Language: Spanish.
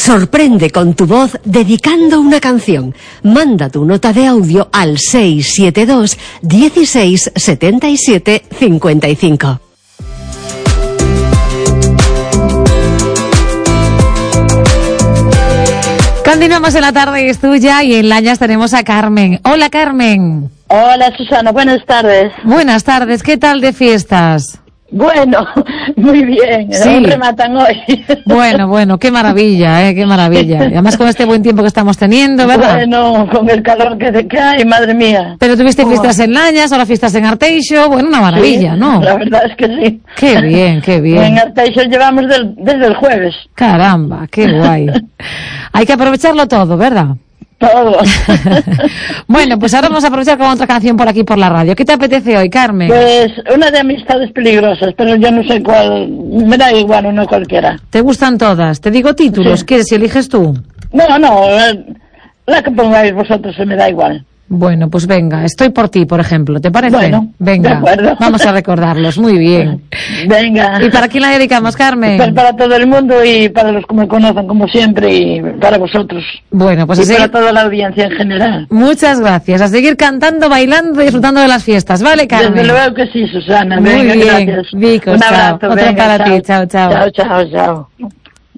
Sorprende con tu voz dedicando una canción. Manda tu nota de audio al 672 16 77 55. Continuamos en La Tarde es Tuya y en Lañas tenemos a Carmen. Hola, Carmen. Hola, Susana, buenas tardes. Buenas tardes, ¿qué tal de fiestas? Bueno, muy bien, sí. Rematan hoy. Bueno, qué maravilla, qué maravilla. Y además con este buen tiempo que estamos teniendo, ¿verdad? Bueno, con el calor que se cae, madre mía. Pero tuviste fiestas en Lañas, ahora fiestas en Arteixo, bueno, una maravilla, sí, ¿no? La verdad es que sí. Qué bien, qué bien. En Arteixo llevamos desde el jueves. Caramba, qué guay. Hay que aprovecharlo todo, ¿verdad? Todo. Bueno, pues ahora vamos a aprovechar con otra canción por aquí por la radio. ¿Qué te apetece hoy, Carmen? Pues una de Amistades Peligrosas, pero yo no sé cuál, me da igual, una cualquiera. ¿Te gustan todas? Te digo títulos, Sí. ¿quieres si eliges tú? No, la que pongáis vosotros se me da igual. Bueno, pues venga, Estoy por ti, por ejemplo, ¿te parece? Bueno, venga, de acuerdo. Vamos a recordarlos, muy bien. Venga. ¿Y para quién la dedicamos, Carmen? Pues para todo el mundo y para los que me conocen como siempre y para vosotros. Bueno, pues y para toda la audiencia en general. Muchas gracias. A seguir cantando, bailando y disfrutando de las fiestas, ¿vale, Carmen? Desde luego que sí, Susana. Muy Venga, bien. gracias. Vicos, Un abrazo. chao. Otra venga, para chao. ti, chao. Chao.